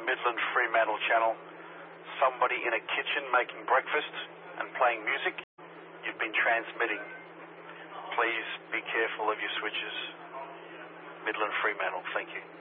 Midland Fremantle channel. Somebody in a kitchen making breakfast and playing music. You've been transmitting. Please be careful of your switches. Midland Fremantle, thank you.